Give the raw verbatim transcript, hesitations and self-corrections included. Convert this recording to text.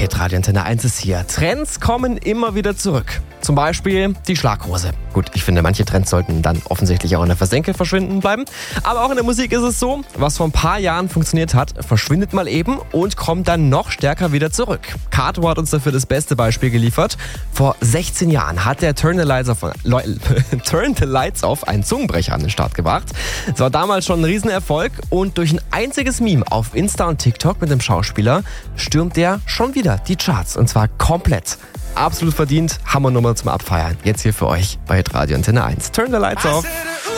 Hitradio Antenne eins ist hier. Trends kommen immer wieder zurück. Zum Beispiel die Schlaghose. Gut, ich finde, manche Trends sollten dann offensichtlich auch in der Versenke verschwinden bleiben. Aber auch in der Musik ist es so, was vor ein paar Jahren funktioniert hat, verschwindet mal eben und kommt dann noch stärker wieder zurück. Kato hat uns dafür das beste Beispiel geliefert. Vor sechzehn Jahren hat der Turn the Lights Off, Turn the Lights Off einen Zungenbrecher an den Start gebracht. Es war damals schon ein Riesenerfolg und durch ein einziges Meme auf Insta und TikTok mit dem Schauspieler stürmt der schon wieder die Charts und zwar komplett. Absolut verdient, Hammernummer zum Abfeiern. Jetzt hier für euch bei Hitradio Antenne eins. Turn the Lights Off.